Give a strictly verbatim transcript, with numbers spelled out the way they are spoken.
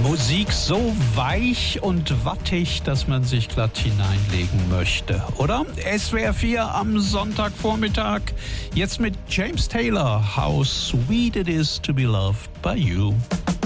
Musik so weich und wattig, dass man sich glatt hineinlegen möchte, oder? S W R vier am Sonntagvormittag. Jetzt mit James Taylor. How sweet it is to be loved by you.